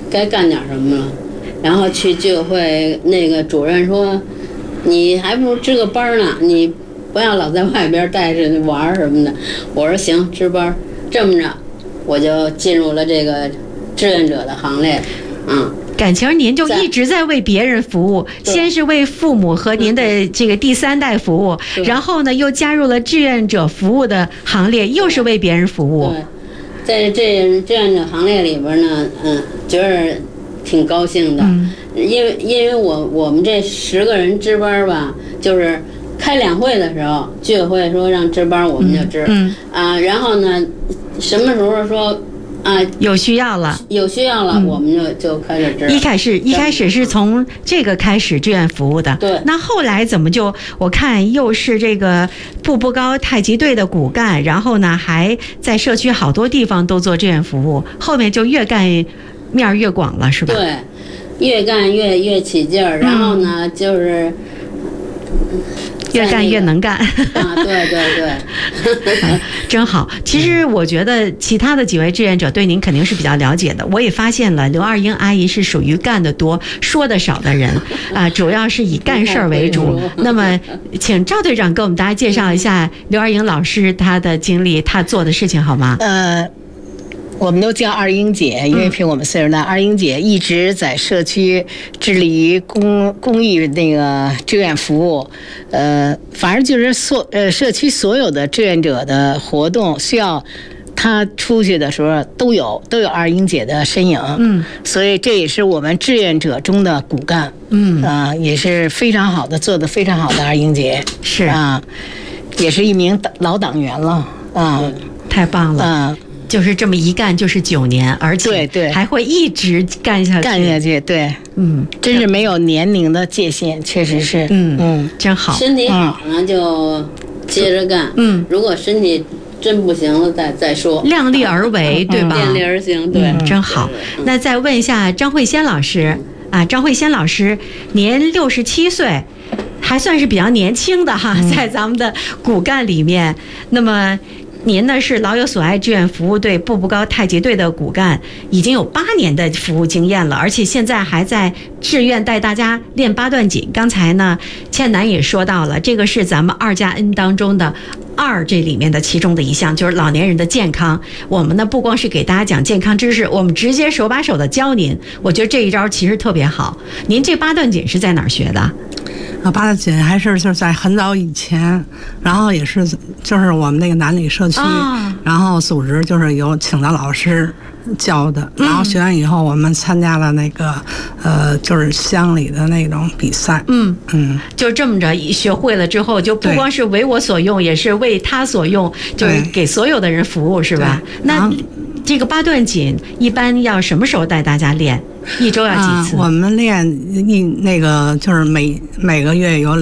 该干点什么了。然后去居委会那个主任说，你还不如值个班呢，你不要老在外边待着玩什么的。我说行，值班。这么着，我就进入了这个志愿者的行列。 感情您就一直在为别人服务，先是为父母和您的这个第3代服务，然后呢又加入了志愿者服务的行列，又是为别人服务。 对，在这志愿者行列里边呢，觉得挺高兴的，因为我们这10个人值班吧，就是开两会的时候，居委会说让值班，我们就值。然后呢，什么时候说有需要了，我们就开始值。 一开始是从这个开始志愿服务的。 对。 那后来怎么就我看又是这个步步高太极队的骨干，然后呢还在社区好多地方都做志愿服务，后面就越干面越广了，是吧？ 对，越干越起劲儿，然后呢就是越干越能干。 对。 真好。其实我觉得其他的几位志愿者对您肯定是比较了解的。我也发现了刘二英阿姨是属于干得多说得少的人主要是以干事儿为主。那么请赵队长给我们大家介绍一下刘二英老师她的经历，她做的事情好吗？ 我们都叫二英姐，因为比我们岁数大。二英姐一直在社区致力于公益那个志愿服务，反正就是社区所有的志愿者的活动需要她出去的时候都有二英姐的身影。所以这也是我们志愿者中的骨干。也是非常好的，做得非常好的二英姐。 是也是一名老党员了太棒了。就是这么一干就是9年，而且还会一直干下去。 对，真是没有年龄的界限，确实是。 真好。 身体好呢就接着干。如果身体真不行了再说。 量力而为，对吧？ 量力而行，对， 真好。那再问一下张慧仙老师张慧仙老师，您67岁，还算是比较年轻的哈，在咱们的骨干里面。那么您呢是老有所爱志愿服务队步步高太极队的骨干，已经有8年的服务经验了，而且现在还在志愿带大家练8段锦。刚才呢倩楠也说到了，这个是咱们2+N 当中的2这里面的其中的一项，就是老年人的健康。我们呢不光是给大家讲健康知识，我们直接手把手的教您。我觉得这一招其实特别好。您这8段锦是在哪儿学的 8段锦还是就是在很早以前，然后也是就是我们那个南里社区，然后组织就是有请的老师教的，然后学完以后我们参加了那个就是乡里的那种比赛。 就这么着学会了之后，就不光是为我所用，也是为他所用，就是给所有的人服务，是吧？那这个8段锦一般要什么时候带大家练？一周要几次？我们练那个就是每个月有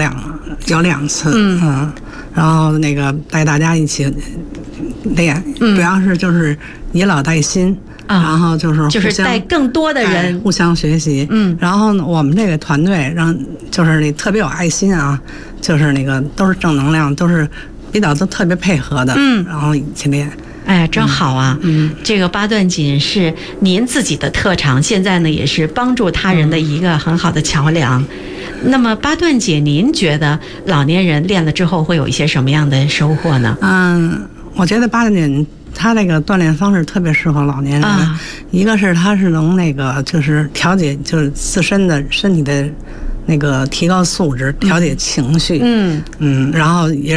2次。然后那个带大家一起练，主要是就是以老带新。然后就是带更多的人互相学习。然后呢，我们这个团队就是那特别有爱心就是那个都是正能量，都是比较都特别配合的。然后一起练。 哎呀，真好啊！这个8段锦是您自己的特长，现在呢也是帮助他人的一个很好的桥梁。那么8段锦，您觉得老年人练了之后会有一些什么样的收获呢？ 我觉得8段锦他那个锻炼方式特别适合老年人。一个是他是能那个就是调节就是自身的身体的那个提高素质，调节情绪。然后也